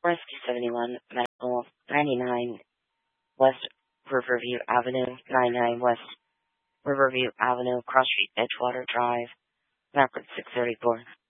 Rescue 71, Medical 99 West Riverview Avenue, 99 West Riverview Avenue, Cross Street, Edgewater Drive, Map 634.